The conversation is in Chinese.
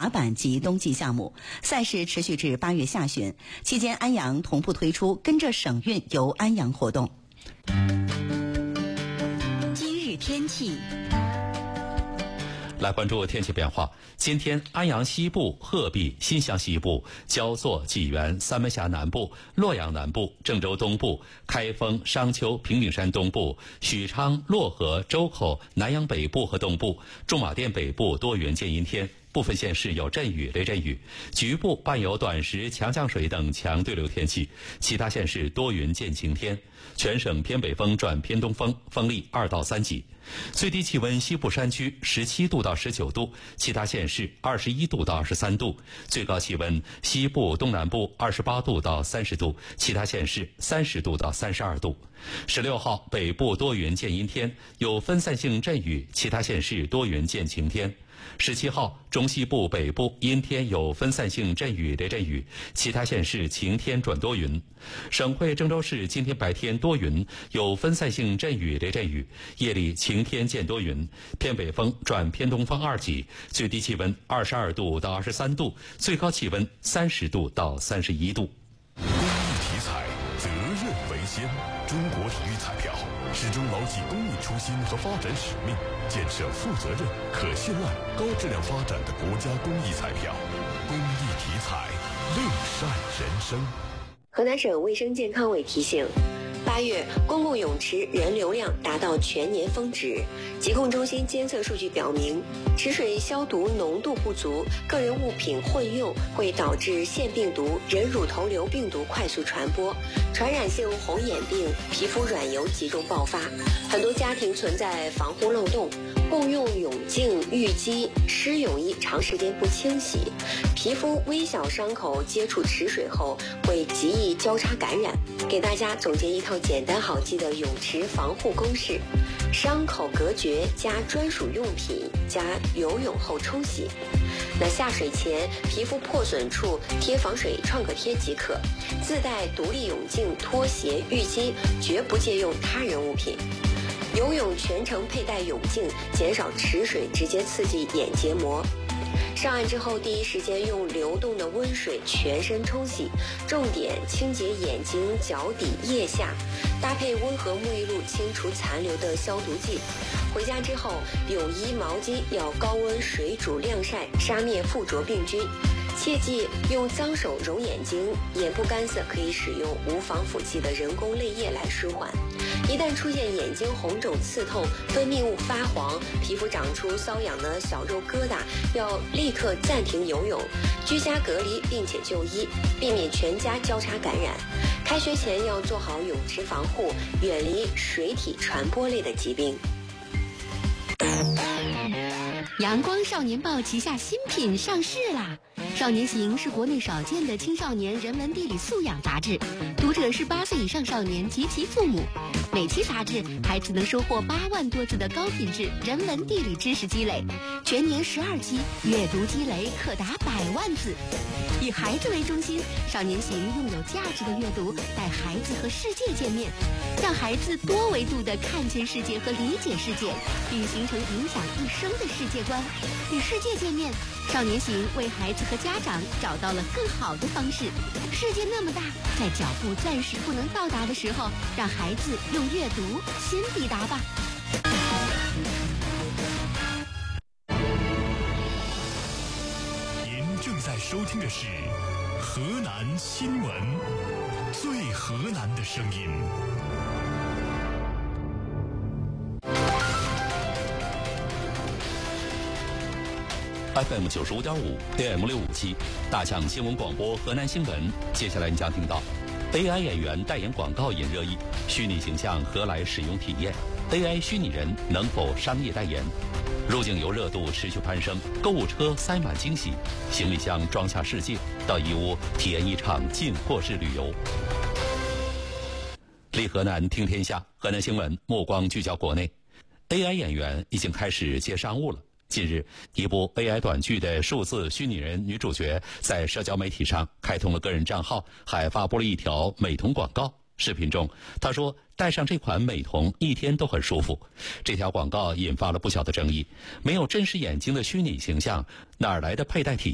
滑板及冬季项目，赛事持续至8月下旬。期间，安阳同步推出跟着省运游安阳活动。 今日天气。 来关注天气变化。今天，安阳西部、鹤壁、新乡西部、焦作、济源、三门峡南部、洛阳南部、郑州东部、开封、商丘、平顶山东部、许昌、漯河、周口、南阳北部和东部、驻马店北部多云见阴天。部分县市有阵雨、雷阵雨，局部伴有短时强降水等强对流天气，其他县市多云见晴天。全省偏北风转偏东风，风力2到3级。最低气温西部山区17度到19度，其他县市21度到23度。最高气温西部东南部28度到30度，其他县市30度到32度。16号北部多云见阴天，有分散性阵雨，其他县市多云见晴天。17号中西部北部阴天有分散性阵雨、雷阵雨，其他县市晴天转多云。省会郑州市今天白天多云，有分散性阵雨、雷阵雨，夜里晴天见多云，偏北风转偏东风2级，最低气温22度到23度，最高气温30度到31度。 公益体彩，责任为先。中国体育彩票始终牢记公益初心和发展使命，建设负责任、可信赖、高质量发展的国家公益彩票。公益体彩，乐善人生。 河南省卫生健康委提醒，8月公共泳池人流量达到全年峰值。疾控中心监测数据表明，池水消毒浓度不足，个人物品混用会导致腺病毒、人乳头瘤病毒快速传播，传染性红眼病、皮肤软疣集中爆发。很多家庭存在防护漏洞，共用泳镜、浴巾、湿泳衣长时间不清洗，皮肤微小伤口接触池水后会极易交叉感染。给大家总结一套简单好记的泳池防护公式：伤口隔绝加专属用品加游泳后冲洗。那下水前皮肤破损处贴防水创可贴即可，自带独立泳镜、拖鞋、浴巾，绝不借用他人物品。游泳全程佩戴泳镜，减少池水直接刺激眼结膜。上岸之后第一时间用流动的温水全身冲洗，重点清洁眼睛、脚底、腋下，搭配温和沐浴露清除残留的消毒剂。回家之后，泳衣、毛巾要高温水煮晾晒，杀灭附着病菌。切记用脏手揉眼睛，眼部干涩可以使用无防腐剂的人工泪液来舒缓。一旦出现眼睛红肿刺痛、分泌物发黄、皮肤长出瘙痒的小肉疙瘩，要立刻暂停游泳，居家隔离并且就医，避免全家交叉感染。开学前要做好泳池防护，远离水体传播类的疾病。 阳光少年报旗下新品上市啦！少年行是国内少见的青少年人文地理素养杂志，读者是8岁以上少年及其父母。每期杂志，孩子能收获8万多字的高品质人文地理知识积累，全年12期，阅读积累可达100万字。以孩子为中心，少年行用有价值的阅读带孩子和世界见面，让孩子多维度地看见世界和理解世界，并形成影响一生的世界观。与世界见面，少年行为孩子和家长找到了更好的方式。世界那么大，在脚步暂时不能到达的时候，让孩子用阅读先抵达吧。 您正在收听的是河南新闻，最河南的声音。 FM 95.5 AM 657大象新闻广播河南新闻。接下来你将听到 AI 演员代言广告引热议，虚拟形象何来使用体验， AI 虚拟人能否商业代言，入境游热度持续攀升，购物车塞满惊喜，行李箱装下世界，到义乌体验一场进货式旅游。立河南听天下，河南新闻目光聚焦国内。 AI 演员已经开始接商务了。近日，一部 AI 短剧的数字虚拟人女主角在社交媒体上开通了个人账号，还发布了一条美瞳广告。视频中，她说戴上这款美瞳一天都很舒服。这条广告引发了不小的争议，没有真实眼睛的虚拟形象，哪来的佩戴体